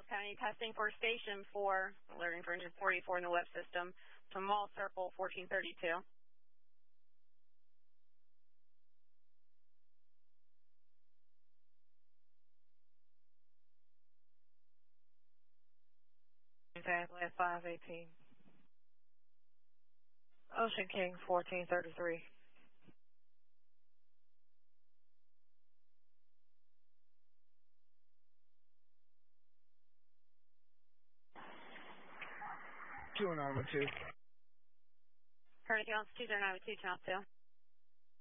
Dallas County, testing for Station 4, alerting for engine 44 in the left system, to Mall Circle 1432. Last 518. Ocean King 1433. Two and over two. Hurricane 2092, channel 2.